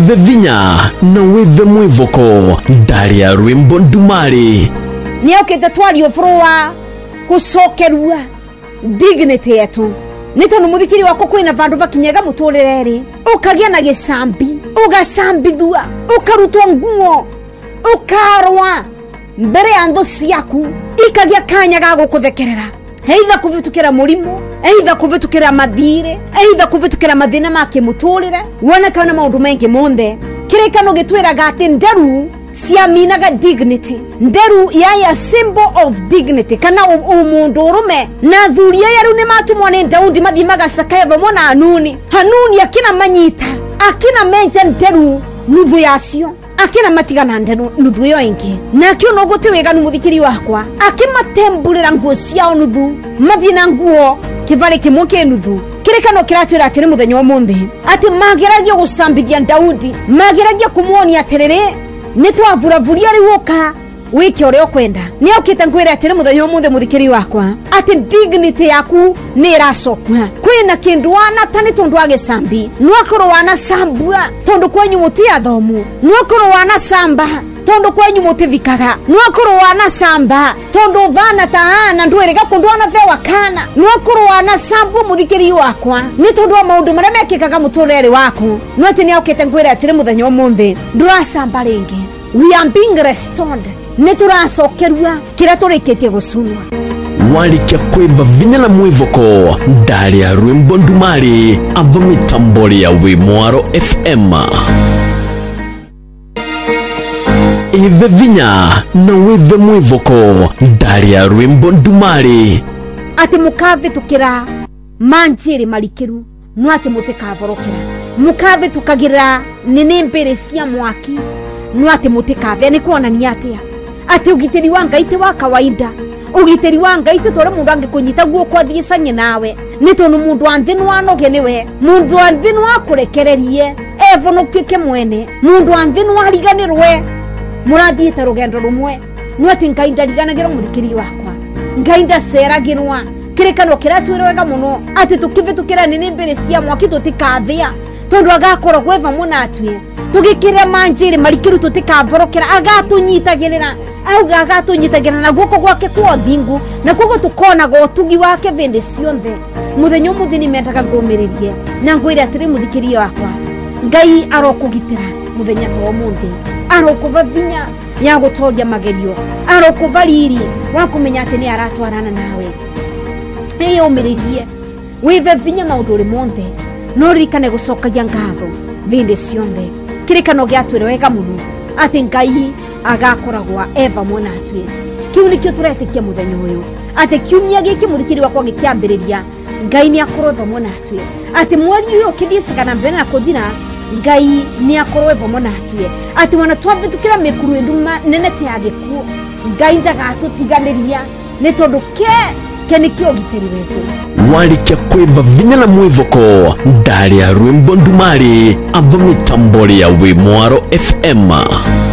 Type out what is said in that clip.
Ive vinya na wive mwivoko ndari ya rwimbo ndumari niokete twario froa kusokerua dignity yetu nito numuthikiri wako kwina vandu vakinyega muturereri ukagia na gisambi ugasambithua ukarutwa nguo ukarwa mbere ya ndo ciaku ikagia kanya ga gukuthekerera heitha kuvitukira murimu heitha kuvitukira mathire heitha kuvitukira mathina ma kimuturire wona kana maundu mengi monde kirikano gitwiraga ati nderu siaminaga dignity nderu ya symbol of dignity kana umundu urume na thuria yaru ni matumwa ni Daudi mathimaga sakeva mona Hanuni akina manyita akina menja nderu nuthu yacio akina matigana nderu nuthu yo ingi na kio no guti wega numuthikiri wakwa akimatembulira nguo ciao nuthu mathina nguo kivale kimuke nuthu kirikano kiratwira atiri muthenya omuthi ati mageragia gusambithia Daudi mageragia kumuonia atiriri nitwavuravuria riwoka wiki ore okwenda ni ukite ngwira atiri muthenya omuthi muthikiri wakwa ati dignity yaku ni iracokwa kwina kindu wana tani tondu agesambi nwakoro wana sambua tondu kwenyu muti athomu nwakoro wana samba tondu kwenyu muti vikaga nwakoro wana samba tondu vana taana ndwirega kundu wana vewa kana nwakoro wana sambu muthikiri wakwa ni tondu wa maundu maria mekikaga muturere waku nwete ni ukite ngwira atiri muthenya omuthi ndurasamba ringi we are being restored neturacokerua kira turikitie gucunwa walikia kwiva vinya na mwivoko ndari ya rwimbo ndumari ava mitambori ya Wimwaro FM. Ive vinya na wive mwivoko ndari ya rwimbo ndumari ati mukave tukira manjiri malikiru nwate mutikavorokera mukave tukagira nene mbere cia mwaki nwate mutikave ni kuonania atia ati ugiteri wa Ngai ti wa kawaida ugiteri wa Ngai ti tore mundu angikunyita guo kwa thiicanye nawe ni tonu mundu anthinu anoge niwe mundu anthinu akurekererie evonokike mwene mundu anthinu ariganirwe murathiite rugendo rumwe nwati Ngai ndariganagirwo muthikiri wakwa Ngai ndaceragirwa kirikano kiratwirwega muno ati tukivitukira nini mbere cia mwaki tutikathia tondu agakora gweva munatwie tugikire manjiri malikiru tutikavorokera agatunyitagirira au agatunyitagirira na guko gwake kwa thingu na kugo tukona go tugi wake vende cionthe muthenya muthini mendaga ngumiririe na ngwire atiri muthikiri wakwa Ngai arokugitira muthenya to omuthi arokuva vinya ya gutoria magerio arokuva riri wa kumenya ati ni aratwarana nawe eyo umiririe wive vinya maundu ri monte no rikane gucokagia ngatho vende cionthe kirikano giatwire wega muno ati Ngai agakoragwa eva mona atwe kiu nikio turetikia muthenya uyu ati kiumia giki muthikiri wakwa gikiambiriria Ngai ni akorova mona atwe ati mweri uyu kidisika na mbere na kuthira Ngai ni akorova mona atwe ati wana twavitukira mikuru nduma nene te agiku Ngai ndagatutiganiria ni tondu kenikio giteri wetu walikia kwiva vinya na mwivoko ndari ya rwimbo ndumari ava mitambori ya Wimwaro FM.